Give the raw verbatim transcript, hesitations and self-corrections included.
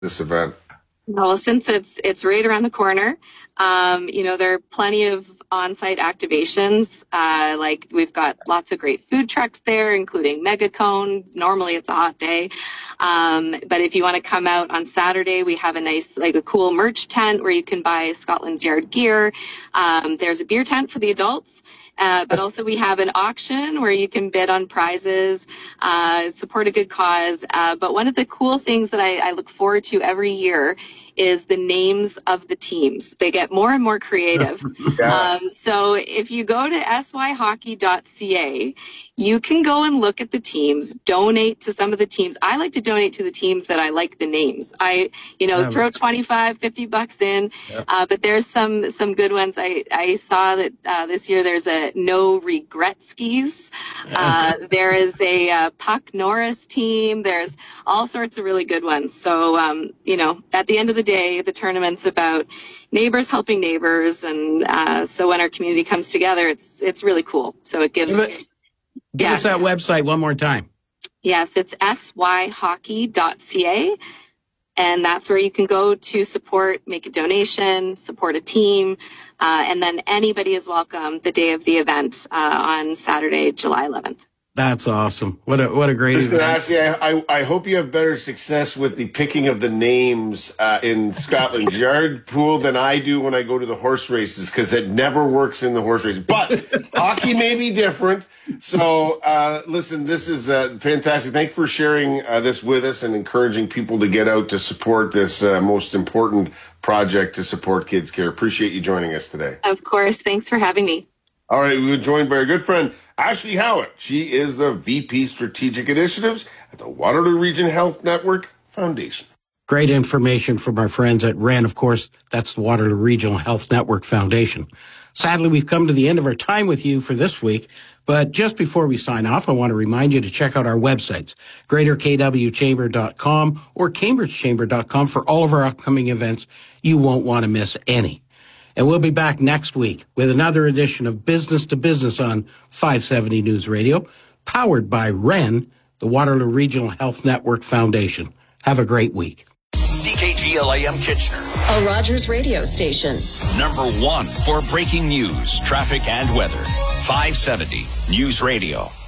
this event? Well, since it's it's right around the corner, um, you know, there are plenty of on-site activations. Uh, like we've got lots of great food trucks there, including Megacone. Normally it's a hot day. Um, but if you want to come out on Saturday, we have a nice, like a cool merch tent where you can buy Scotland's Yard gear. Um, there's a beer tent for the adults. Uh, but also we have an auction where you can bid on prizes, uh, support a good cause. Uh, but one of the cool things that I, I look forward to every year is the names of the teams. They get more and more creative. Yeah. Um, so if you go to s y hockey dot c a, you can go and look at the teams, donate to some of the teams. I like to donate to the teams that I like the names. I, you know, yeah, throw twenty-five, fifty bucks in, yeah. uh, but there's some, some good ones. I, I saw that, uh, this year there's a no regret skis. Uh, there is a, uh, Puck Norris team. There's all sorts of really good ones. So, um, you know, at the end of the day, the tournament's about neighbors helping neighbors. And, uh, so when our community comes together, it's, it's really cool. So it gives, Give, it, give yeah. us that website one more time. Yes, it's s y hockey dot c a. And that's where you can go to support, make a donation, support a team. Uh, and then anybody is welcome the day of the event, uh, on Saturday, July eleventh. That's awesome. What a what a great Listen, event. Ashley, I, I, I hope you have better success with the picking of the names uh, in Scotland's Yard pool than I do when I go to the horse races, because it never works in the horse races. But hockey may be different. So, uh, listen, this is uh, fantastic. Thank you for sharing uh, this with us and encouraging people to get out to support this uh, most important project to support Kids Care. Appreciate you joining us today. Of course. Thanks for having me. All right, we were joined by our good friend, Ashley Howitt. She is the V P Strategic Initiatives at the Waterloo Region Health Network Foundation. Great information from our friends at R E N. Of course, that's the Waterloo Regional Health Network Foundation. Sadly, we've come to the end of our time with you for this week. But just before we sign off, I want to remind you to check out our websites, greater k w chamber dot com or cambridge chamber dot com for all of our upcoming events. You won't want to miss any. And we'll be back next week with another edition of Business to Business on five seventy News Radio, powered by R E N, the Waterloo Regional Health Network Foundation. Have a great week. C K G L A M Kitchener, a Rogers radio station. Number one for breaking news, traffic, and weather. five seventy News Radio.